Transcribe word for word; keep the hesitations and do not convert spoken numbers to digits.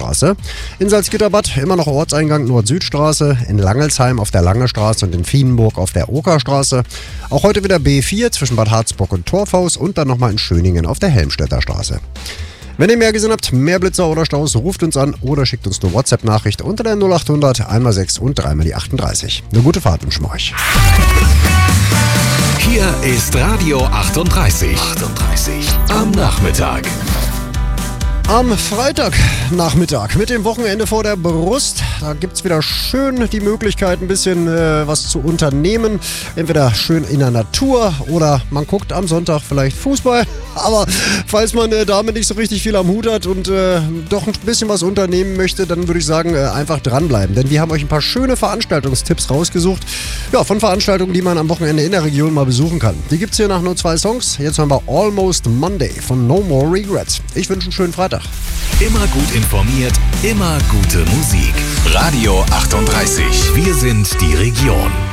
Straße. In Salzgitterbad immer noch Ortseingang Nord-Süd-Straße, in Langelsheim auf der Lange Straße und in Vienenburg auf der Okerstraße. Auch heute wieder B vier zwischen Bad Harzburg und Torfhaus und dann nochmal in Schöningen auf der Helmstedter Straße. Wenn ihr mehr gesehen habt, mehr Blitzer oder Staus, ruft uns an oder schickt uns eine WhatsApp-Nachricht unter der null achthundert einmal sechs und dreimal die achtunddreißig. Eine gute Fahrt wünschen wir euch. Hier ist Radio achtunddreißig. achtunddreißig am Nachmittag. Am Freitagnachmittag mit dem Wochenende vor der Brust, da gibt es wieder schön die Möglichkeit, ein bisschen äh, was zu unternehmen. Entweder schön in der Natur oder man guckt am Sonntag vielleicht Fußball. Aber falls man äh, damit nicht so richtig viel am Hut hat und äh, doch ein bisschen was unternehmen möchte, dann würde ich sagen, äh, einfach dranbleiben. Denn wir haben euch ein paar schöne Veranstaltungstipps rausgesucht. Ja, von Veranstaltungen, die man am Wochenende in der Region mal besuchen kann. Die gibt es hier nach nur zwei Songs. Jetzt hören wir Almost Monday von No More Regrets. Ich wünsche einen schönen Freitag. Immer gut informiert, immer gute Musik. Radio achtunddreißig. Wir sind die Region.